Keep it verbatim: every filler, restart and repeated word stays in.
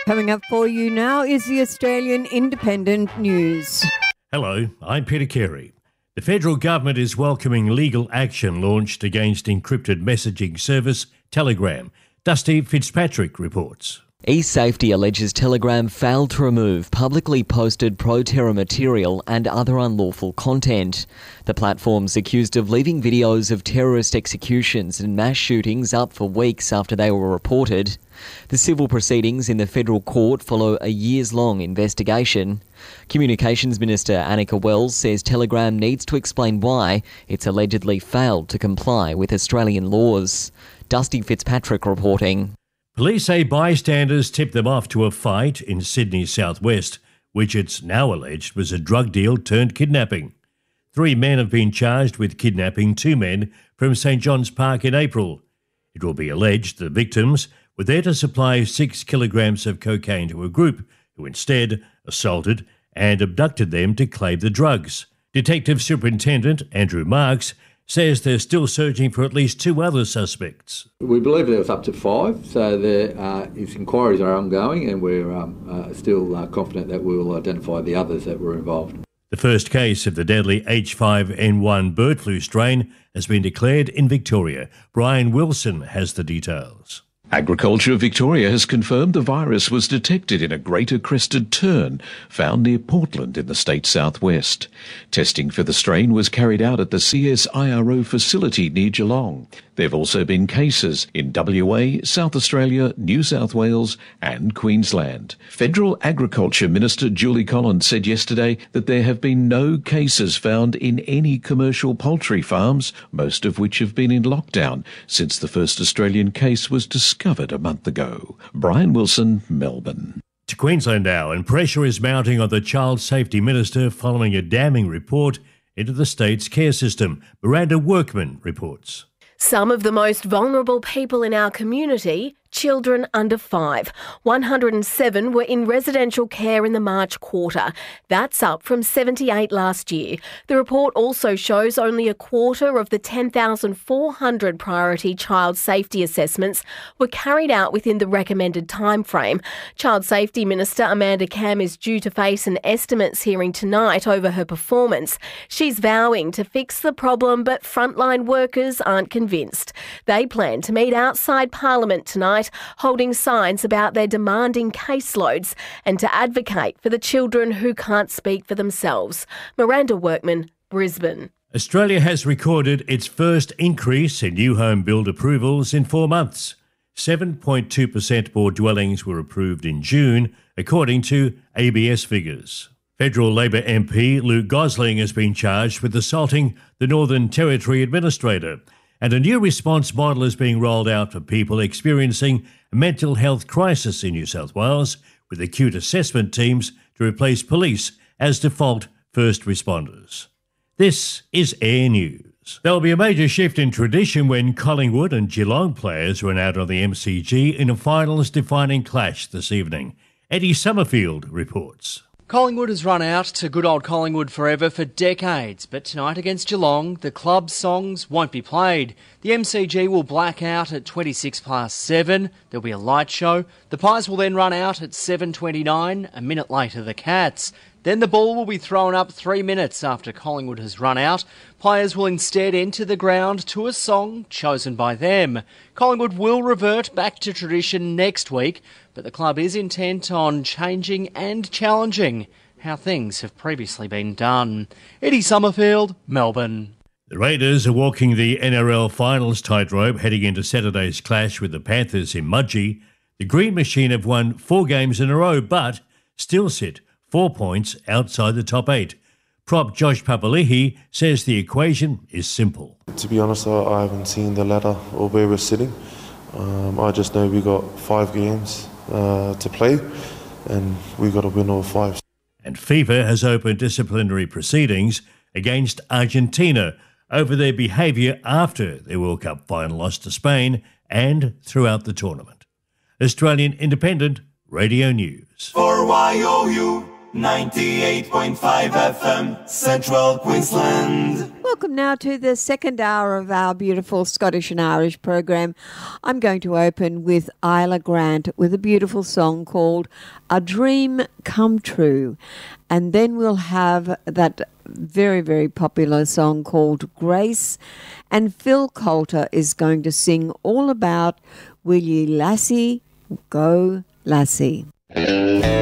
Coming up for you now is the Australian Independent News. Hello, I'm Peter Carey. The federal government is welcoming legal action launched against encrypted messaging service Telegram. Dusty Fitzpatrick reports. eSafety alleges Telegram failed to remove publicly posted pro-terror material and other unlawful content. The platform's accused of leaving videos of terrorist executions and mass shootings up for weeks after they were reported. The civil proceedings in the federal court follow a years-long investigation. Communications Minister Annika Wells says Telegram needs to explain why it's allegedly failed to comply with Australian laws. Dusty Fitzpatrick reporting. Police say bystanders tipped them off to a fight in Sydney's southwest, which it's now alleged was a drug deal turned kidnapping. Three men have been charged with kidnapping two men from St John's Park in April. It will be alleged the victims were there to supply six kilograms of cocaine to a group who instead assaulted and abducted them to claim the drugs. Detective Superintendent Andrew Marks says they're still searching for at least two other suspects. We believe there was up to five, so there uh, is inquiries are ongoing, and we're um, uh, still uh, confident that we will identify the others that were involved. The first case of the deadly H five N one bird flu strain has been declared in Victoria. Brian Wilson has the details. Agriculture Victoria has confirmed the virus was detected in a greater crested tern found near Portland in the state's southwest. Testing for the strain was carried out at the C S I R O facility near Geelong. There have also been cases in W A, South Australia, New South Wales and Queensland. Federal Agriculture Minister Julie Collins said yesterday that there have been no cases found in any commercial poultry farms, most of which have been in lockdown since the first Australian case was discovered a month ago. Brian Wilson, Melbourne. To Queensland now, and pressure is mounting on the Child Safety Minister following a damning report into the state's care system. Miranda Workman reports. Some of the most vulnerable people in our community, children under five. one hundred seven were in residential care in the March quarter. That's up from seventy-eight last year. The report also shows only a quarter of the ten thousand four hundred priority child safety assessments were carried out within the recommended timeframe. Child Safety Minister Amanda Cam is due to face an estimates hearing tonight over her performance. She's vowing to fix the problem, but frontline workers aren't convinced. They plan to meet outside Parliament tonight, holding signs about their demanding caseloads and to advocate for the children who can't speak for themselves. Miranda Workman, Brisbane. Australia has recorded its first increase in new home build approvals in four months. seven point two percent more dwellings were approved in June, according to A B S figures. Federal Labor M P Luke Gosling has been charged with assaulting the Northern Territory Administrator. And a new response model is being rolled out for people experiencing a mental health crisis in New South Wales, with acute assessment teams to replace police as default first responders. This is Air News. There will be a major shift in tradition when Collingwood and Geelong players run out on the M C G in a finals-defining clash this evening. Eddie Summerfield reports. Collingwood has run out to good old Collingwood forever for decades, but tonight against Geelong, the club's songs won't be played. The M C G will black out at twenty-six past seven. There'll be a light show. The Pies will then run out at seven twenty-nine, a minute later the Cats. Then the ball will be thrown up three minutes after Collingwood has run out. Players will instead enter the ground to a song chosen by them. Collingwood will revert back to tradition next week, but the club is intent on changing and challenging how things have previously been done. Eddie Summerfield, Melbourne. The Raiders are walking the N R L finals tightrope heading into Saturday's clash with the Panthers in Mudgee. The Green Machine have won four games in a row, but still sit four points outside the top eight. Prop Josh Papali'i says the equation is simple. To be honest, I haven't seen the ladder or where we're sitting. Um, I just know we got five games uh, to play, and we got to win all five. And FIFA has opened disciplinary proceedings against Argentina over their behaviour after their World Cup final loss to Spain and throughout the tournament. Australian Independent Radio News. For Y O U ninety-eight point five F M, Central Queensland. Welcome now to the second hour of our beautiful Scottish and Irish program. I'm going to open with Isla Grant with a beautiful song called A Dream Come True. And then we'll have that very, very popular song called Grace. And Phil Coulter is going to sing all about Will Ye Lassie Go Lassie.